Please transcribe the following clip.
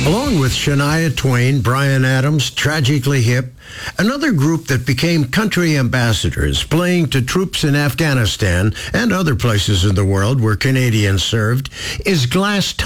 Along with Shania Twain, Bryan Adams, Tragically Hip, another group that became country ambassadors, playing to troops in Afghanistan and other places in the world where Canadians served, is Glass